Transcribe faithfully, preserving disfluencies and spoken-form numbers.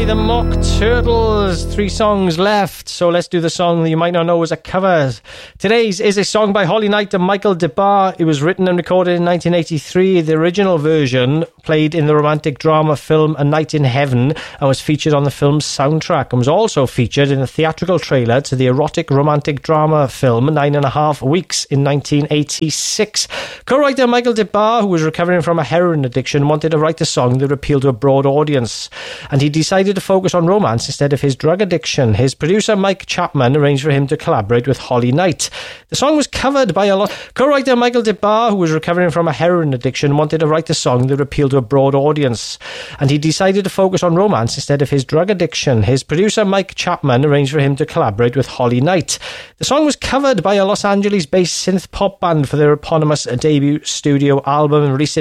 by the Mock Turtles. Three songs left, so let's do the song that you might not know as a cover. Today's is a song by Holly Knight and Michael DeBar. It was written and recorded in nineteen eighty-three. The original version played in the romantic drama film A Night in Heaven and was featured on the film's soundtrack and was also featured in a theatrical trailer to the erotic romantic drama film Nine and a Half Weeks in nineteen eighty-six. Co-writer Michael DeBar, who was recovering from a heroin addiction, wanted to write a song that would appeal to a broad audience, and he decided to focus on romance instead of his drug addiction. His producer Mike Chapman arranged for him to collaborate with Holly Knight. The song was covered by a lot. Co-writer Michael DeBar, who was recovering from a heroin addiction, wanted to write a song that would appeal to a broad audience, and he decided to focus on romance instead of his drug addiction. His producer Mike Chapman arranged for him to collaborate with Holly Knight. The song was covered by a Los Angeles-based synth pop band for their eponymous debut studio album and released